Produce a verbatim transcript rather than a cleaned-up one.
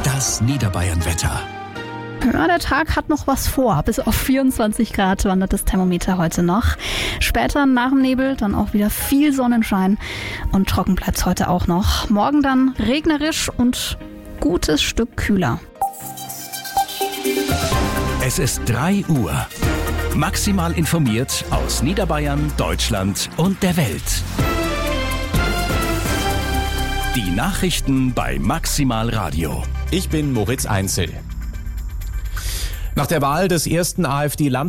Das Niederbayern-Wetter. Ja, der Tag hat noch was vor. Bis auf vierundzwanzig Grad wandert das Thermometer heute noch. Später nach dem Nebel dann auch wieder viel Sonnenschein und trocken bleibt's heute auch noch. Morgen dann regnerisch und gutes Stück kühler. Es ist drei Uhr. Maximal informiert aus Niederbayern, Deutschland und der Welt. Die Nachrichten bei Maximal Radio. Ich bin Moritz Einzel. Nach der Wahl des ersten AfD-Land